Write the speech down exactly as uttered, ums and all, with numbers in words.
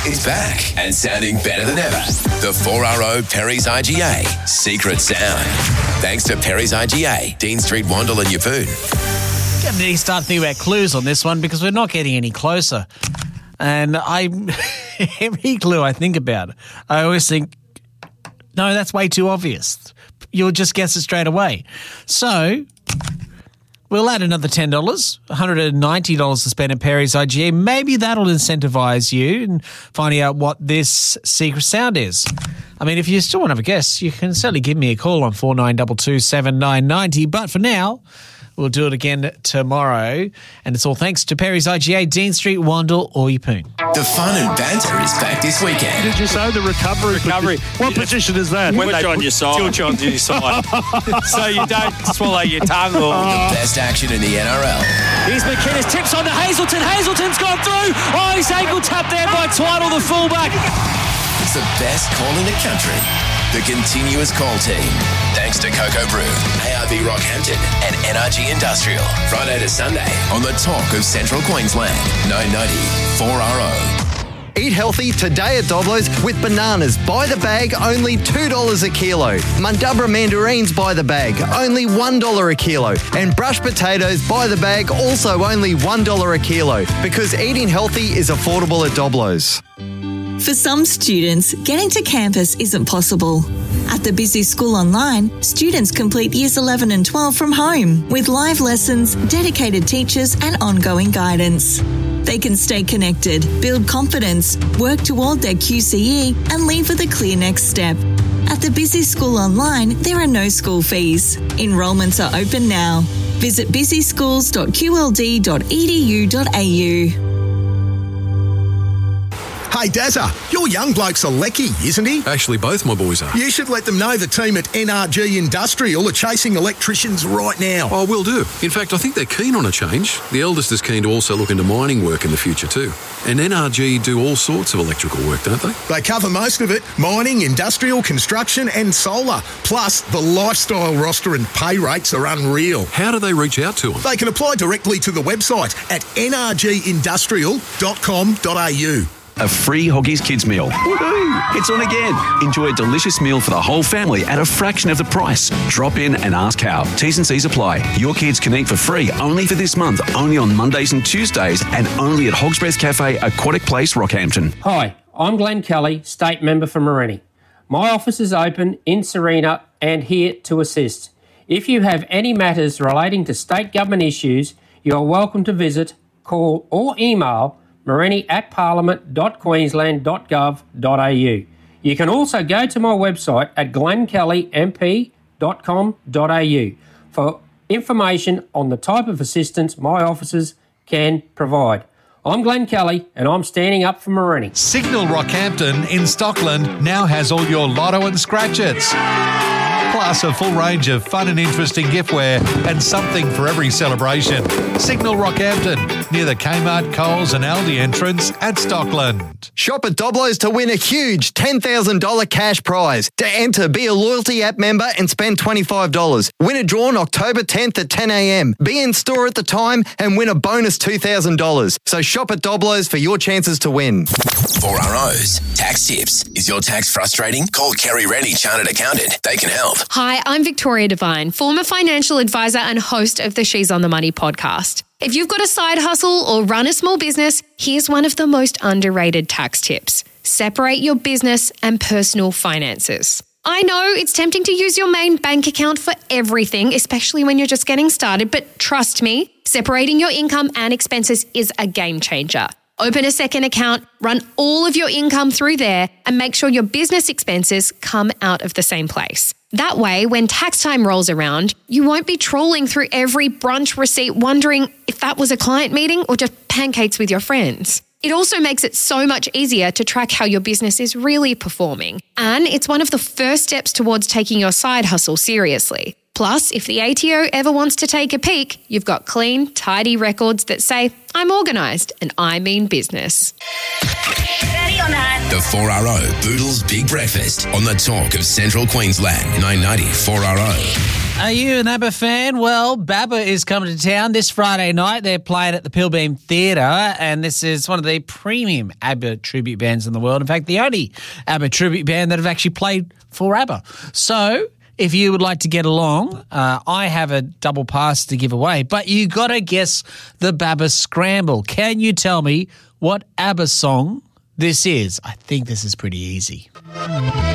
It's back and sounding better than ever. The four R O Perry's I G A Secret Sound. Thanks to Perry's I G A, Dean Street, Wandle and Yeppoon. I'm going to start thinking about clues on this one because we're not getting any closer. And I, every clue I think about, I always think, no, that's way too obvious. You'll just guess it straight away. So we'll add another ten dollars, one hundred ninety dollars to spend at Perry's I G A. Maybe that'll incentivise you in finding out what this secret sound is. I mean, if you still want to have a guess, you can certainly give me a call on four nine two two, seven nine nine zero. But for now, we'll do it again tomorrow. And it's all thanks to Perry's I G A, Dean Street, Wandle or Yeppoon. The fun and banter is back this weekend. Did you say the recovery? Recovery. What position is that? When they on your side. Tilt you on your side. So you don't swallow your tongue. Or... The best action in the N R L. Here's McInnes, tips on to Hazelton. Hazelton's gone through. Oh, he's ankle tapped there by Twiddle, the fullback. It's the best call in the country. The continuous call team. Thanks to Cocoa Brew, A R B Rockhampton and N R G Industrial. Friday to Sunday on the Talk of Central Queensland. nine ninety four R O. Eat healthy today at Doblo's with bananas by the bag, only two dollars a kilo. Mundubra mandarins by the bag, only one dollar a kilo. And brushed potatoes by the bag, also only one dollar a kilo. Because eating healthy is affordable at Doblo's. For some students, getting to campus isn't possible. At the Busy School Online, students complete years eleven and twelve from home with live lessons, dedicated teachers and ongoing guidance. They can stay connected, build confidence, work toward their Q C E and leave with a clear next step. At the Busy School Online, there are no school fees. Enrolments are open now. Visit busy schools dot q l d dot e d u dot a u. Hey, Dazza, your young bloke's a lecky, isn't he? Actually, both my boys are. You should let them know the team at N R G Industrial are chasing electricians right now. Oh, will do. In fact, I think they're keen on a change. The eldest is keen to also look into mining work in the future too. And N R G do all sorts of electrical work, don't they? They cover most of it. Mining, industrial, construction and solar. Plus, the lifestyle roster and pay rates are unreal. How do they reach out to them? They can apply directly to the website at n r g industrial dot com dot a u. A free Hoggies Kids meal. Woohoo! It's on again. Enjoy a delicious meal for the whole family at a fraction of the price. Drop in and ask how. T's and C's apply. Your kids can eat for free only for this month, only on Mondays and Tuesdays, and only at Hog's Breath Cafe, Aquatic Place, Rockhampton. Hi, I'm Glenn Kelly, State Member for Morenni. My office is open in Serena and here to assist. If you have any matters relating to state government issues, you are welcome to visit, call or email morenni at parliament dot queensland dot gov dot a u. You can also go to my website at glenn kelly m p dot com dot a u for information on the type of assistance my offices can provide. I'm Glenn Kelly and I'm standing up for Morenni. Signal Rockhampton in Stockland now has all your lotto and scratch-its. Plus a full range of fun and interesting giftware and something for every celebration. Signal Rockhampton, near the Kmart, Coles and Aldi entrance at Stockland. Shop at Doblo's to win a huge ten thousand dollars cash prize. To enter, be a loyalty app member and spend twenty-five dollars. Win a draw on October tenth at ten a m. Be in store at the time and win a bonus two thousand dollars. So shop at Doblo's for your chances to win. four R O's Tax Tips. Is your tax frustrating? Call Kerry Rennie, Chartered Accountant. They can help. Hi, I'm Victoria Devine, former financial advisor and host of the She's on the Money podcast. If you've got a side hustle or run a small business, here's one of the most underrated tax tips. Separate your business and personal finances. I know it's tempting to use your main bank account for everything, especially when you're just getting started, but trust me, separating your income and expenses is a game changer. Open a second account, run all of your income through there, and make sure your business expenses come out of the same place. That way, when tax time rolls around, you won't be trawling through every brunch receipt wondering if that was a client meeting or just pancakes with your friends. It also makes it so much easier to track how your business is really performing. And it's one of the first steps towards taking your side hustle seriously. Plus, if the A T O ever wants to take a peek, you've got clean, tidy records that say, I'm organised and I mean business. The four R O Boodles Big Breakfast on the Talk of Central Queensland. nine ninety four R O. Are you an ABBA fan? Well, BABBA is coming to town this Friday night. They're playing at the Pilbeam Theatre, and this is one of the premium ABBA tribute bands in the world. In fact, the only ABBA tribute band that have actually played for ABBA. So, if you would like to get along, uh, I have a double pass to give away, but you got to guess the BABBA Scramble. Can you tell me what ABBA song this is? I think this is pretty easy.